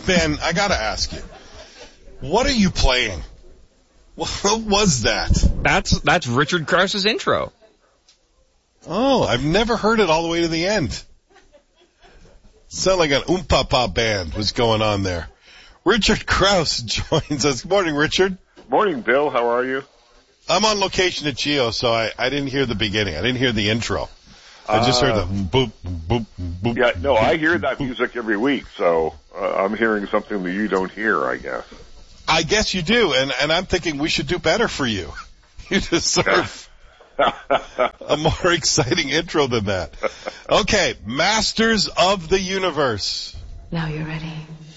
Ben, I gotta ask you, what are you playing? What was that? That's Richard Krause's intro. Oh, I've never heard it all the way to the end. Sound like an Oom-Papa band was going on there. Richard Krause joins us. Good morning, Richard. Morning, Bill. How are you? I'm on location at Geo, so I didn't hear the beginning. I didn't hear the intro. I just heard the boop, boop, boop. Yeah, no, I hear that music every week, so I'm hearing something that you don't hear, I guess. I guess you do, and I'm thinking we should do better for you. You deserve a more exciting intro than that. Okay, Masters of the Universe. Now you're ready.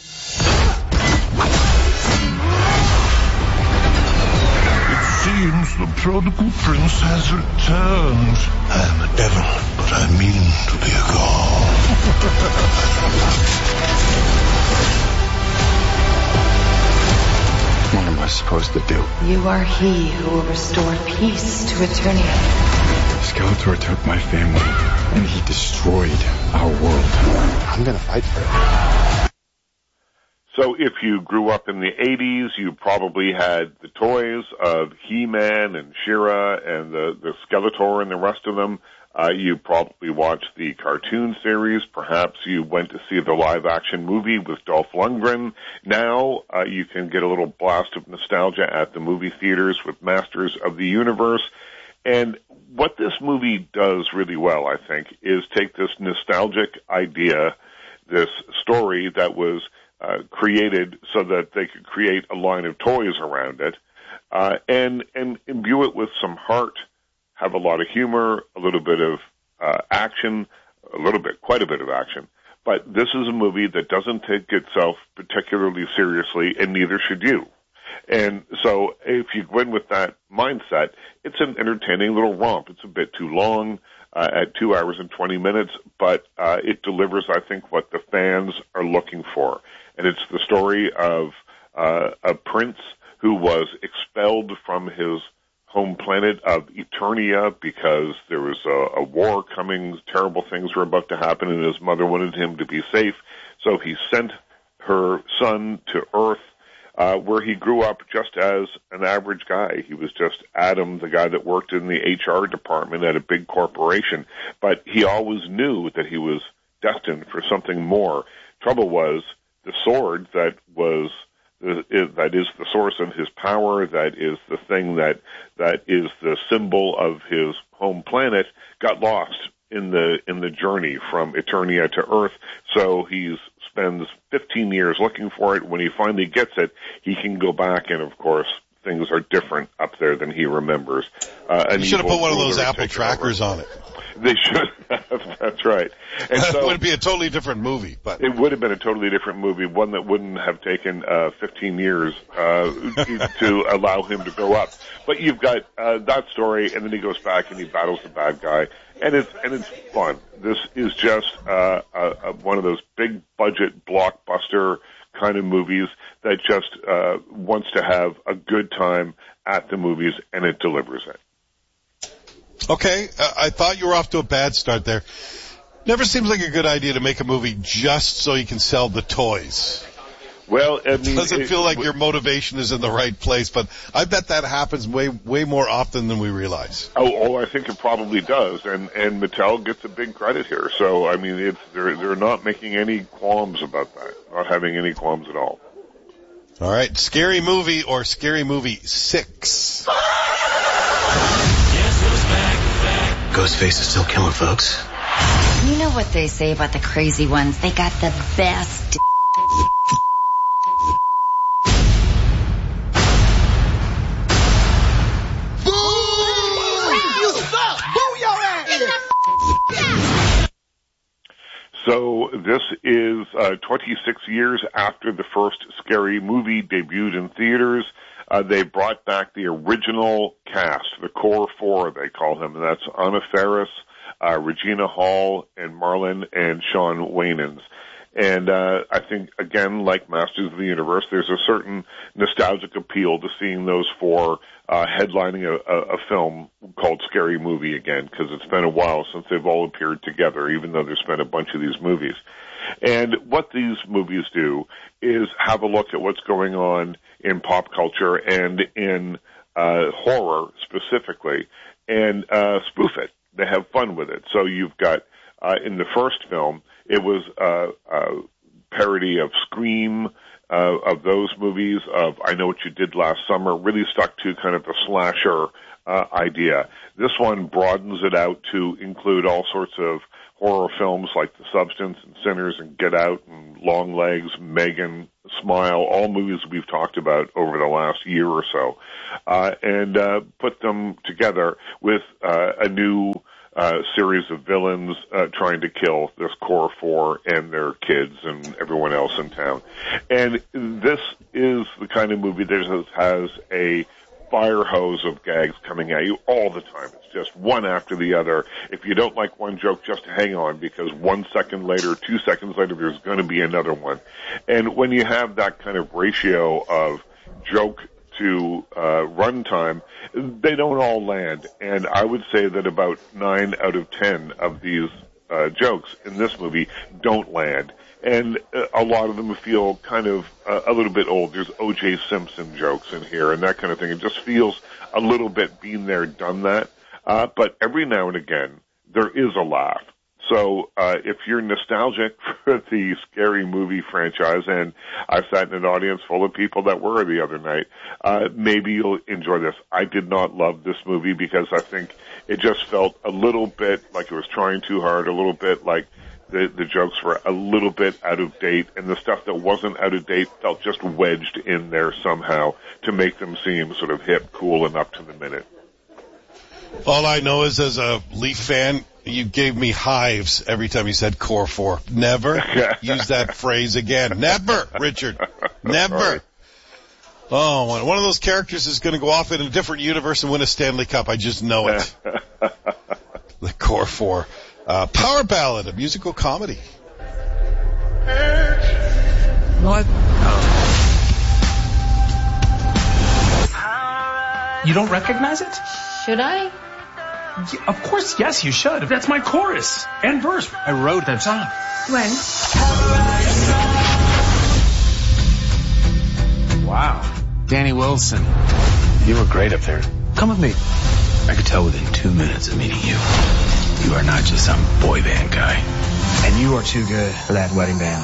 It seems the prodigal prince has returned. I am a devil, but I mean to be a god. What am I supposed to do? You are he who will restore peace to Eternia. Skeletor took my family, and he destroyed our world. I'm gonna fight for it. So if you grew up in the 80s, you probably had the toys of He-Man and She-Ra and the Skeletor and the rest of them. You probably watched the cartoon series. Perhaps you went to see the live-action movie with Dolph Lundgren. Now you can get a little blast of nostalgia at the movie theaters with Masters of the Universe. And what this movie does really well, I think, is take this nostalgic idea, this story that was created so that they could create a line of toys around it, and imbue it with some heart, have a lot of humor, a little bit of action, quite a bit of action. But this is a movie that doesn't take itself particularly seriously, and neither should you. And so if you go in with that mindset, it's an entertaining little romp. It's a bit too long, at 2 hours and 20 minutes, but it delivers, I think, what the fans are looking for. And it's the story of a prince who was expelled from his home planet of Eternia because there was a war coming, terrible things were about to happen, and his mother wanted him to be safe. So he sent her son to Earth, where he grew up just as an average guy. He was just Adam, the guy that worked in the HR department at a big corporation. But he always knew that he was destined for something more. Trouble was, the sword that is the source of his power, that is the thing that is the symbol of his home planet, got lost in the journey from Eternia to Earth. So he spends 15 years looking for it. When he finally gets it, he can go back, and of course things are different up there than he remembers. You should have put one of those Apple trackers on it. They should have. That's right. And so it would be a totally different movie. But it would have been a totally different movie, one that wouldn't have taken 15 years to allow him to grow up. But you've got that story, and then he goes back and he battles the bad guy, and it's fun. This is just one of those big budget blockbuster kind of movies that just wants to have a good time at the movies, and it delivers it. Okay, I thought you were off to a bad start there. Never seems like a good idea to make a movie just so you can sell the toys. Well, I mean, it doesn't feel like your motivation is in the right place, but I bet that happens way more often than we realize. Oh, I think it probably does, and Mattel gets a big credit here. So, I mean, they're not making any qualms about that, not having any qualms at all. All right, Scary Movie or Scary Movie 6. Ghostface is still killing folks. You know what they say about the crazy ones. They got the best. So this is 26 years after the first Scary Movie debuted in theaters. They brought back the original cast, the core four, they call them, and that's Anna Faris, Regina Hall, and Marlon and Sean Wainans. And I think, again, like Masters of the Universe, there's a certain nostalgic appeal to seeing those four headlining a film called Scary Movie again, because it's been a while since they've all appeared together, even though there's been a bunch of these movies. And what these movies do is have a look at what's going on in pop culture and in horror specifically, and spoof it. They have fun with it. So you've got, in the first film, it was a parody of Scream, of those movies, of I Know What You Did Last Summer, really stuck to kind of the slasher idea. This one broadens it out to include all sorts of horror films like The Substance and Sinners and Get Out and Long Legs, Megan, Smile, all movies we've talked about over the last year or so, and put them together with a new series of villains trying to kill this core four and their kids and everyone else in town. And this is the kind of movie that has a fire hose of gags coming at you all the time. It's just one after the other. If you don't like one joke, just hang on, because 1 second later, 2 seconds later, there's going to be another one. And when you have that kind of ratio of joke to runtime, they don't all land. And I would say that about 9 out of 10 of these jokes in this movie don't land. And a lot of them feel kind of a little bit old. There's O.J. Simpson jokes in here and that kind of thing. It just feels a little bit been there, done that. But every now and again, there is a laugh. So if you're nostalgic for the Scary Movie franchise, and I sat in an audience full of people that were the other night, maybe you'll enjoy this. I did not love this movie because I think it just felt a little bit like it was trying too hard, a little bit like the jokes were a little bit out of date, and the stuff that wasn't out of date felt just wedged in there somehow to make them seem sort of hip, cool, and up to the minute. All I know is, as a Leaf fan, you gave me hives every time you said Core 4. Never use that phrase again. Never, Richard. Never. Right. Oh, one of those characters is going to go off in a different universe and win a Stanley Cup. I just know it. The Core 4. Power Ballad, a musical comedy. What? You don't recognize it? Should I? Yeah, of course, yes, you should. That's my chorus and verse. I wrote that song. When? Wow. Danny Wilson. You were great up there. Come with me. I could tell within 2 minutes of meeting you, you are not just some boy band guy. And you are too good for that wedding band.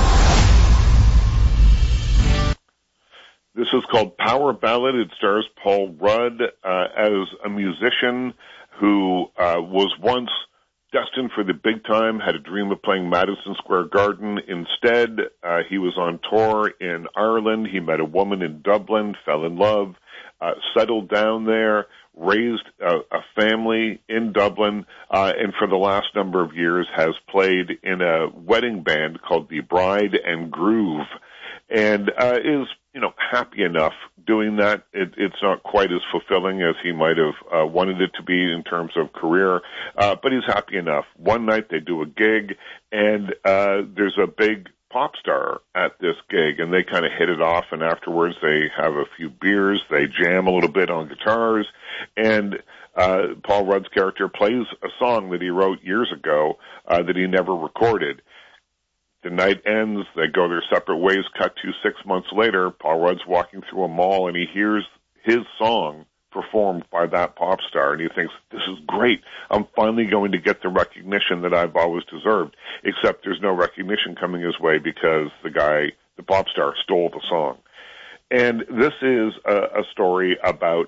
This is called Power Ballad. It stars Paul Rudd as a musician who was once destined for the big time, had a dream of playing Madison Square Garden. Instead, he was on tour in Ireland. He met a woman in Dublin, fell in love, settled down there, raised a family in Dublin, and for the last number of years has played in a wedding band called the Bride and Groove, and is, happy enough doing that. It's not quite as fulfilling as he might have wanted it to be in terms of career, but he's happy enough. One night they do a gig, and there's a big pop star at this gig, and they kind of hit it off, and afterwards they have a few beers, they jam a little bit on guitars, and Paul Rudd's character plays a song that he wrote years ago that he never recorded. The night ends, they go their separate ways, cut to 6 months later, Paul Rudd's walking through a mall, and he hears his song performed by that pop star, and he thinks, this is great. I'm finally going to get the recognition that I've always deserved, except there's no recognition coming his way because the pop star stole the song. And this is a story about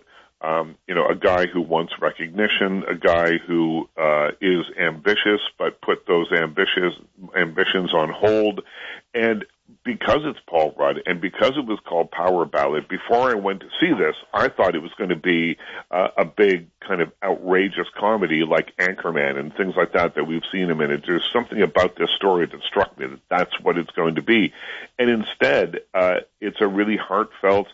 a guy who wants recognition, a guy who is ambitious but put those ambitions on hold. And because it's Paul Rudd and because it was called Power Ballad, before I went to see this, I thought it was going to be a big kind of outrageous comedy like Anchorman and things like that we've seen him in. There's something about this story that struck me that that's what it's going to be. And instead, it's a really heartfelt,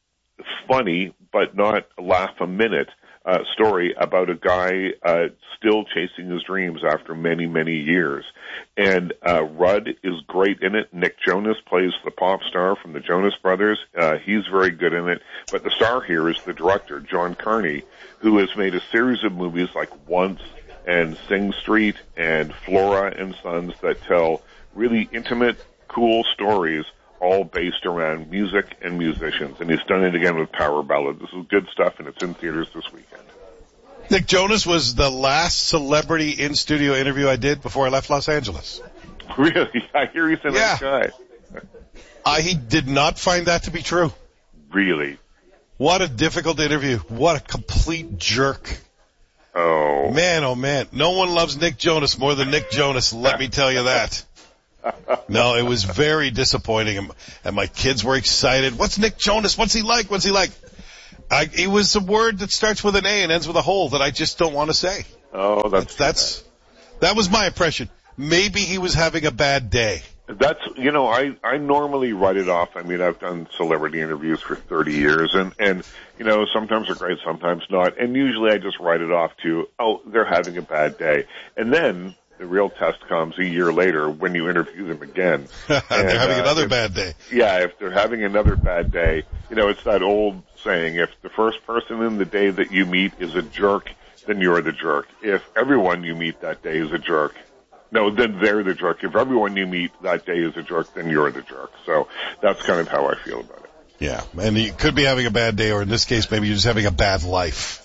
funny, but not laugh a minute story about a guy still chasing his dreams after many, many years. And Rudd is great in it. Nick Jonas plays the pop star from the Jonas Brothers. He's very good in it. But the star here is the director, John Carney, who has made a series of movies like Once and Sing Street and Flora and Sons that tell really intimate, cool stories, all based around music and musicians. And he's done it again with Power Ballad. This is good stuff, and it's in theaters this weekend. Nick Jonas was the last celebrity in-studio interview I did before I left Los Angeles. Really? I hear he's a nice guy. He did not find that to be true. Really? What a difficult interview. What a complete jerk. Oh. Man. No one loves Nick Jonas more than Nick Jonas, let me tell you that. No, it was very disappointing, and my kids were excited. What's Nick Jonas? What's he like? He was a word that starts with an A and ends with a hole that I just don't want to say. Oh, that was my impression. Maybe he was having a bad day. That's, I normally write it off. I mean, I've done celebrity interviews for 30 years, and sometimes they're great, sometimes not. And usually I just write it off to, they're having a bad day. And then the real test comes a year later when you interview them again. They're having another bad day. Yeah, if they're having another bad day, it's that old saying, if the first person in the day that you meet is a jerk, then you're the jerk. If everyone you meet that day is a jerk, then they're the jerk. If everyone you meet that day is a jerk, then you're the jerk. So that's kind of how I feel about it. Yeah, and you could be having a bad day, or in this case, maybe you're just having a bad life.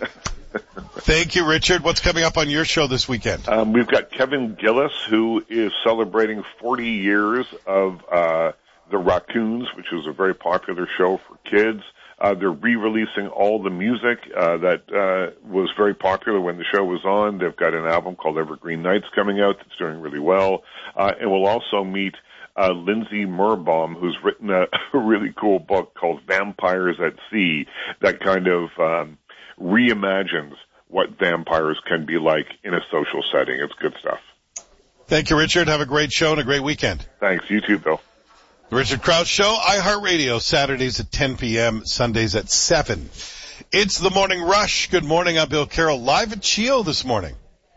Thank you, Richard. What's coming up on your show this weekend? We've got Kevin Gillis, who is celebrating 40 years of The Raccoons, which was a very popular show for kids. They're re-releasing all the music that was very popular when the show was on. They've got an album called Evergreen Nights coming out that's doing really well. And we'll also meet Lindsay Merbaum, who's written a really cool book called Vampires at Sea that kind of reimagines what vampires can be like in a social setting. It's good stuff. Thank you, Richard. Have a great show and a great weekend. Thanks. You too, Bill. The Richard Krause Show, iHeartRadio, Saturdays at 10 p.m., Sundays at 7. It's the Morning Rush. Good morning. I'm Bill Carroll, live at CHEO this morning.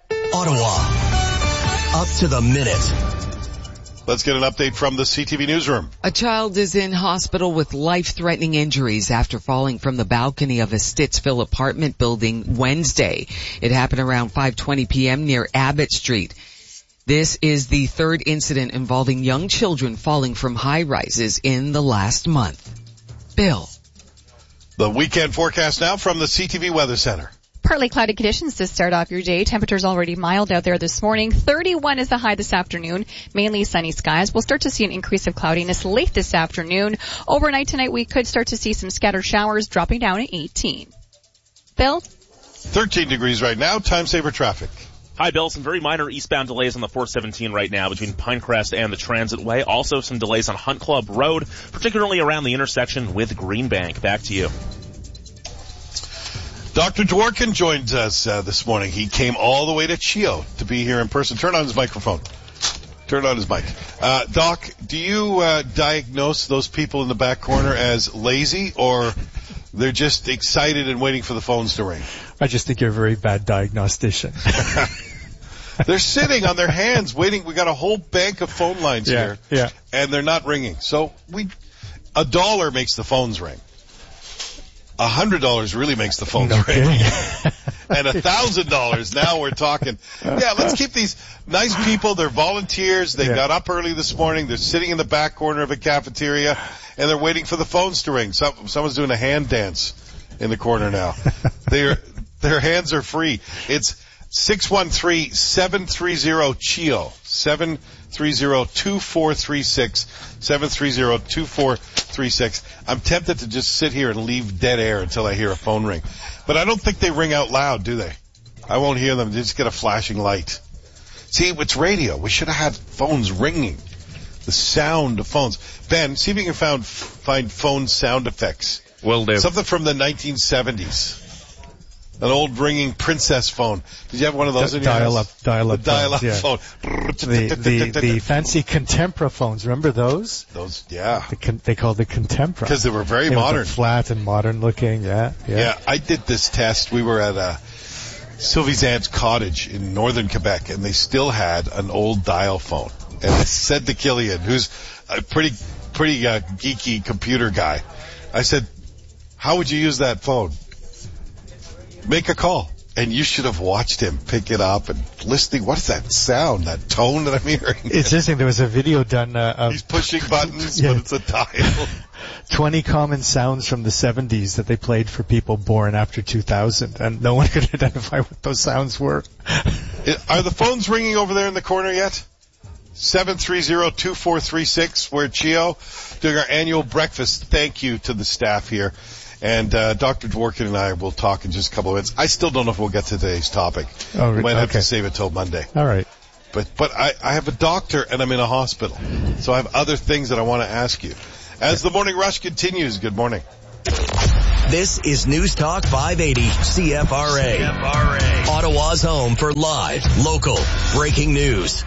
Ottawa, up to the minute. Let's get an update from the CTV Newsroom. A child is in hospital with life-threatening injuries after falling from the balcony of a Stittsville apartment building Wednesday. It happened around 5:20 p.m. near Abbott Street. This is the third incident involving young children falling from high-rises in the last month. Bill. The weekend forecast now from the CTV Weather Center. Partly cloudy conditions to start off your day. Temperatures already mild out there this morning. 31 is the high this afternoon. Mainly sunny skies. We'll start to see an increase of cloudiness late this afternoon. Overnight tonight, we could start to see some scattered showers dropping down at 18. Bill? 13 degrees right now. Time saver traffic. Hi, Bill. Some very minor eastbound delays on the 417 right now between Pinecrest and the Transit Way. Also some delays on Hunt Club Road, particularly around the intersection with Greenbank. Back to you. Dr. Dworkin joins us this morning. He came all the way to CHEO to be here in person. Turn on his microphone. Turn on his mic. Doc, do you diagnose those people in the back corner as lazy, or they're just excited and waiting for the phones to ring? I just think you're a very bad diagnostician. They're sitting on their hands waiting. We got a whole bank of phone lines here. Yeah. And they're not ringing. So $1 makes the phones ring. $100 really makes the phones ring. And $1,000, now we're talking. Yeah, let's keep these nice people. They're volunteers. They got up early this morning. They're sitting in the back corner of a cafeteria, and they're waiting for the phones to ring. Someone's doing a hand dance in the corner now. Their hands are free. It's 613-730-CHEO. 730-2436. 730-2436. I'm tempted to just sit here and leave dead air until I hear a phone ring. But I don't think they ring out loud, do they? I won't hear them. They just get a flashing light. See, it's radio. We should have had phones ringing. The sound of phones. Ben, see if you can find phone sound effects. Will do. Something from the 1970s. An old ringing princess phone. Did you have one of those in your house? Dial-up phone. The fancy Contempra phones. Remember those? Those, yeah. They called the Contempra. Because they were very modern. Flat and modern looking, yeah. Yeah, I did this test. We were at Sylvie's aunt's cottage in northern Quebec, and they still had an old dial phone. And I said to Killian, who's a pretty geeky computer guy, I said, how would you use that phone? Make a call. And you should have watched him pick it up and listening. What is that sound, that tone that I'm hearing? It's interesting. There was a video done of... He's pushing buttons, but it's a dial. 20 common sounds from the 70s that they played for people born after 2000, and no one could identify what those sounds were. Are the phones ringing over there in the corner yet? 730-2436. We're at Chio doing our annual breakfast. Thank you to the staff here. And Dr. Dworkin and I will talk in just a couple of minutes. I still don't know if we'll get to today's topic. Oh, we might have to save it till Monday. All right. But I have a doctor and I'm in a hospital. So I have other things that I want to ask you. As the Morning Rush continues, good morning. This is News Talk 580 CFRA. Ottawa's home for live, local, breaking news.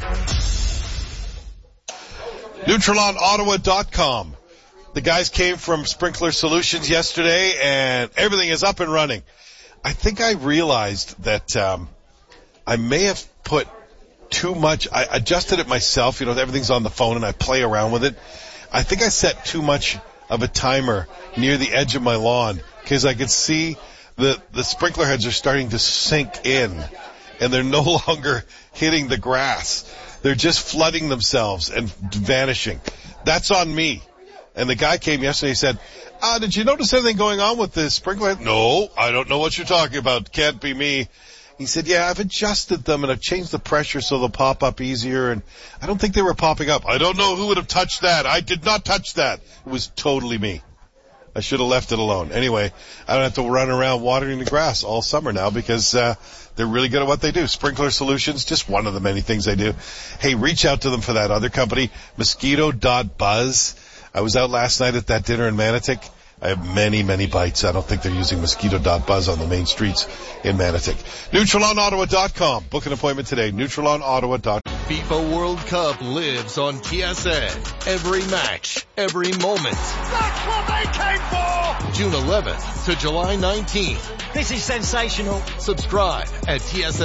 NeutralonOttawa.com. The guys came from Sprinkler Solutions yesterday, and everything is up and running. I think I realized that I may have put too much. I adjusted it myself. You know, everything's on the phone, and I play around with it. I think I set too much of a timer near the edge of my lawn because I could see the sprinkler heads are starting to sink in, and they're no longer hitting the grass. They're just flooding themselves and vanishing. That's on me. And the guy came yesterday and said, did you notice anything going on with this sprinkler? No, I don't know what you're talking about. Can't be me. He said, yeah, I've adjusted them and I've changed the pressure so they'll pop up easier. And I don't think they were popping up. I don't know who would have touched that. I did not touch that. It was totally me. I should have left it alone. Anyway, I don't have to run around watering the grass all summer now because they're really good at what they do. Sprinkler Solutions, just one of the many things they do. Hey, reach out to them for that other company, Mosquito.buzz. I was out last night at that dinner in Manotick. I have many, many bites. I don't think they're using Mosquito.buzz on the main streets in Manotick. NeutralonOttawa.com. Book an appointment today. NeutralonOttawa.com. FIFA World Cup lives on TSN. Every match, every moment. That's what they came for! June 11th to July 19th. This is sensational. Subscribe at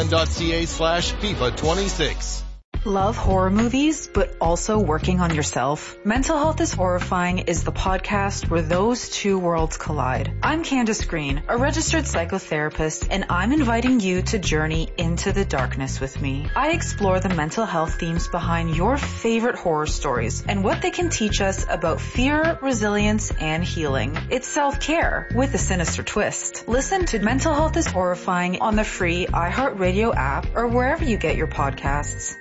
tsn.ca/FIFA26. Love horror movies, but also working on yourself? Mental Health is Horrifying is the podcast where those two worlds collide. I'm Candace Green, a registered psychotherapist, and I'm inviting you to journey into the darkness with me. I explore the mental health themes behind your favorite horror stories and what they can teach us about fear, resilience, and healing. It's self-care with a sinister twist. Listen to Mental Health is Horrifying on the free iHeartRadio app or wherever you get your podcasts.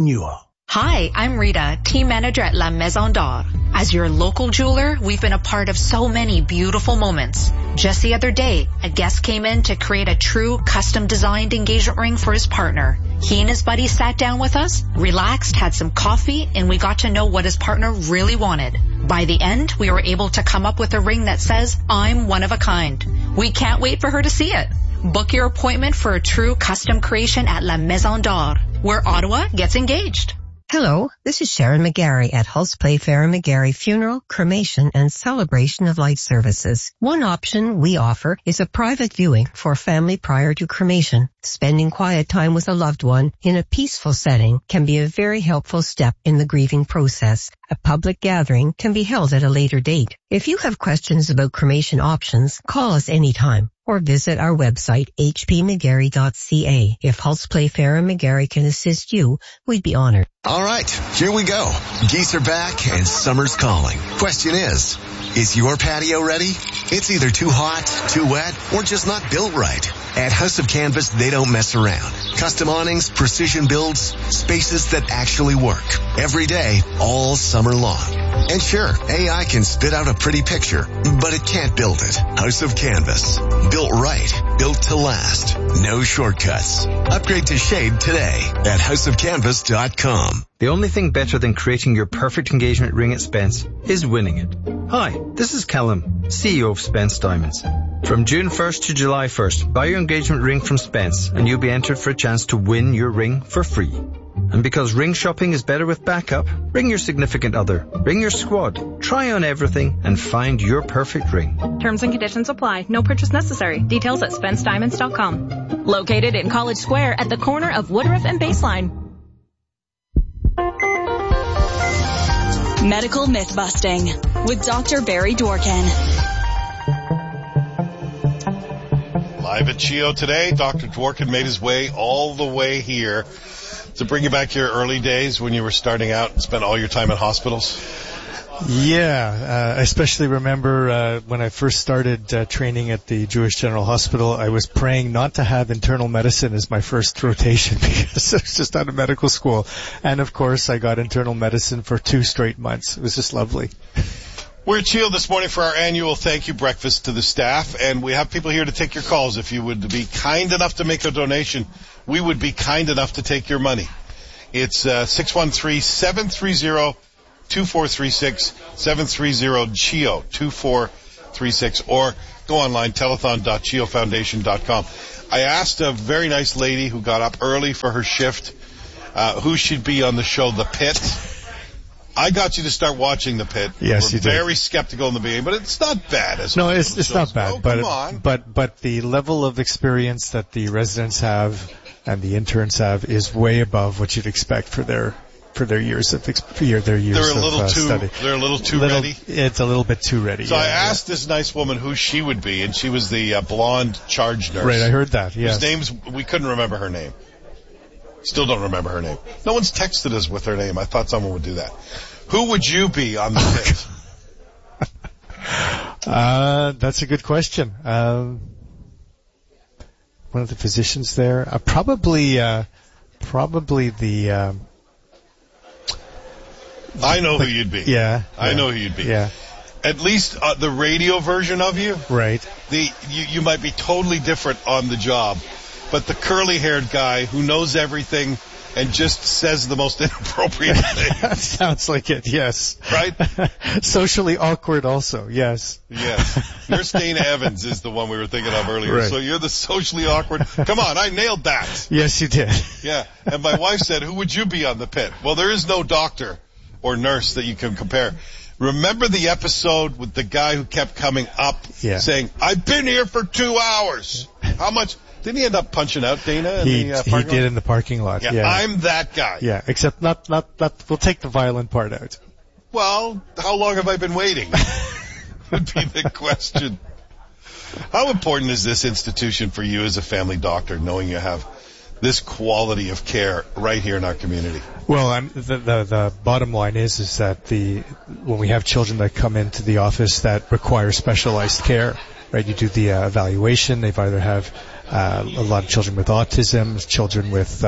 Hi, I'm Rita, team manager at La Maison d'Or. As your local jeweler, we've been a part of so many beautiful moments. Just the other day, a guest came in to create a true custom-designed engagement ring for his partner. He and his buddy sat down with us, relaxed, had some coffee, and we got to know what his partner really wanted. By the end, we were able to come up with a ring that says, I'm one of a kind. We can't wait for her to see it. Book your appointment for a true custom creation at La Maison d'Or, where Ottawa gets engaged. Hello, this is Sharon McGarry at Hulse Playfair & McGarry Funeral, Cremation, and Celebration of Life Services. One option we offer is a private viewing for family prior to cremation. Spending quiet time with a loved one in a peaceful setting can be a very helpful step in the grieving process. A public gathering can be held at a later date. If you have questions about cremation options, call us anytime or visit our website, hpmcgarry.ca. If Hulse Playfair & McGarry can assist you, we'd be honored. All right, here we go. Geese are back and summer's calling. Question is your patio ready? It's either too hot, too wet, or just not built right. At House of Canvas, they don't mess around. Custom awnings, precision builds, spaces that actually work. Every day, all summer long. And sure, AI can spit out a pretty picture, but it can't build it. House of Canvas. Built right. Built to last. No shortcuts. Upgrade to shade today at houseofcanvas.com. The only thing better than creating your perfect engagement ring at Spence is winning it. Hi, this is Callum, CEO of Spence Diamonds. From June 1st to July 1st, buy your engagement ring from Spence and you'll be entered for a chance to win your ring for free. And because ring shopping is better with backup, ring your significant other, ring your squad, try on everything and find your perfect ring. Terms and conditions apply. No purchase necessary. Details at SpenceDiamonds.com. Located in College Square at the corner of Woodruff and Baseline. Medical Myth-Busting with Dr. Barry Dworkin. Live at CHEO today, Dr. Dworkin made his way all the way here to bring you back to your early days when you were starting out and spent all your time in hospitals. Yeah, I especially remember when I first started training at the Jewish General Hospital, I was praying not to have internal medicine as my first rotation because I was just out of medical school. And of course, I got internal medicine for 2 straight months. It was just lovely. We're at CHEO this morning for our annual thank you breakfast to the staff, and we have people here to take your calls. If you would be kind enough to make a donation, we would be kind enough to take your money. It's 613-730-2436, 730-CHEO, 2436, or go online, telethon.cheofoundation.com. I asked a very nice lady who got up early for her shift who should be on the show The Pit. I got you to start watching The Pit. Yes, you did. Very skeptical in the beginning, but it's not bad. It's not bad, but the level of experience that the residents have and the interns have is way above what you'd expect for their years of study. They're a little too ready. It's a little bit too ready. So I asked this nice woman who she would be, and she was the blonde charge nurse. Right, I heard that. Yes. We couldn't remember her name. Still don't remember her name. No one's texted us with her name. I thought someone would do that. Who would you be on The Pit? That's a good question. One of the physicians there. Probably the. I know who you'd be. Yeah. I know who you'd be. Yeah. At least the radio version of you. Right. You might be totally different on the job, but the curly-haired guy who knows everything and just says the most inappropriate thing. That sounds like it, yes. Right? Socially awkward also, yes. Yes. Nurse Dana Evans is the one we were thinking of earlier. Right. So you're the socially awkward. Come on, I nailed that. Yes, you did. Yeah. And my wife said, who would you be on The Pit? Well, there is no doctor or nurse that you can compare. Remember the episode with the guy who kept coming up saying, I've been here for 2 hours. How much? Didn't he end up punching out Dana in the parking lot? He did in the parking lot, yeah. I'm that guy. Yeah, except not, we'll take the violent part out. Well, how long have I been waiting? Would be the question. How important is this institution for you as a family doctor, knowing you have this quality of care right here in our community? Well, the bottom line is that when we have children that come into the office that require specialized care, right? You do the evaluation. They've either have a lot of children with autism, children with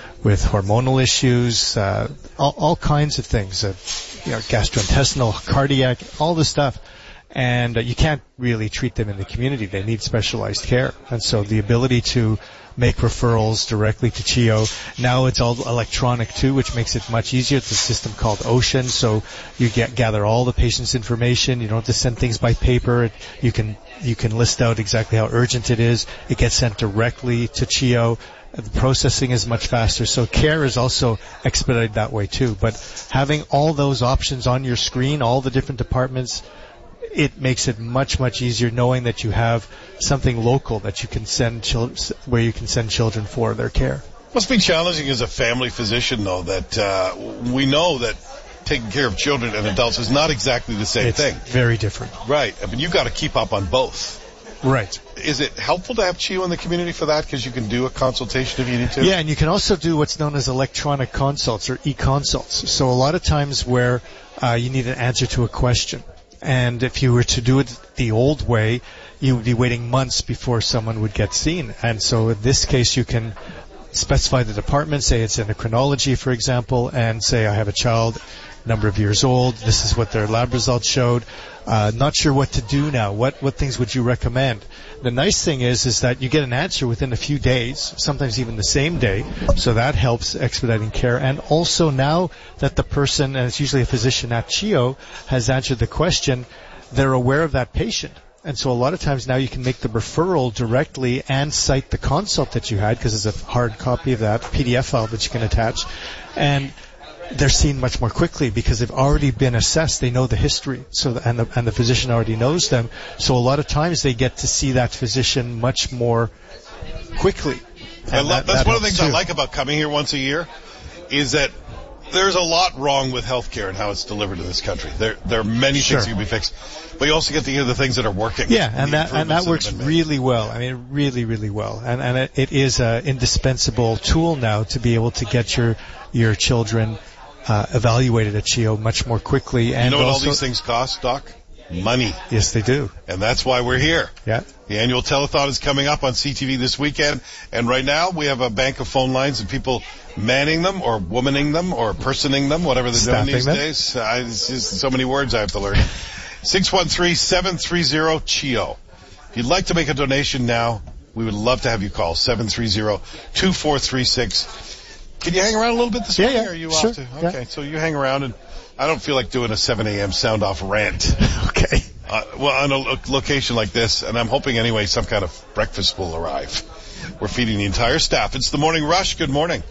hormonal issues, all kinds of things, gastrointestinal, cardiac, all this stuff. And you can't really treat them in the community. They need specialized care. And so the ability to make referrals directly to CHEO. Now it's all electronic too, which makes it much easier. It's a system called Ocean, so you gather all the patient's information. You don't have to send things by paper. You can list out exactly how urgent it is. It gets sent directly to CHEO. The processing is much faster, so care is also expedited that way too. But having all those options on your screen, all the different departments, it makes it much, much easier knowing that you have something local that you can send where you can send children for their care. Must be challenging as a family physician, though, that we know that taking care of children and adults is not exactly the same thing. It's very different. Right. I mean, you've got to keep up on both. Right. Is it helpful to have CHEO in the community for that? Because you can do a consultation if you need to? Yeah, and you can also do what's known as electronic consults or e-consults. So a lot of times where you need an answer to a question. And if you were to do it the old way, you would be waiting months before someone would get seen. And so in this case, you can specify the department, say it's endocrinology, for example, and say I have a child, number of years old, this is what their lab results showed. Not sure what to do now. What things would you recommend? The nice thing is that you get an answer within a few days, sometimes even the same day, so that helps expediting care. And also now that the person, and it's usually a physician at CHEO, has answered the question, they're aware of that patient. And so a lot of times now you can make the referral directly and cite the consult that you had, because there's a hard copy of that PDF file that you can attach. And they're seen much more quickly because they've already been assessed. They know the history, and the physician already knows them. So a lot of times they get to see that physician much more quickly. That's one of the things I like about coming here once a year, is that There's a lot wrong with healthcare and how it's delivered in this country. There are many things that can be fixed, but you also get to hear the things that are working. Yeah, and that works really well. I mean, really, really well. And it is an indispensable tool now to be able to get your children evaluated at CHEO much more quickly. And you know what also, all these things cost, Doc? Money. Yes, they do. And that's why we're here. Yeah. The annual telethon is coming up on CTV this weekend, and right now we have a bank of phone lines and people manning them or womaning them or personing them, whatever they're doing these days. It's just so many words I have to learn. 613-730-CHEO. If you'd like to make a donation now, we would love to have you call 730-2436. Can you hang around a little bit this morning? Yeah, or are you sure. off to? Okay, yeah. So you hang around, and I don't feel like doing a 7 a.m. sound-off rant. Okay. Well, on a location like this, and I'm hoping anyway some kind of breakfast will arrive. We're feeding the entire staff. It's the Morning Rush. Good morning.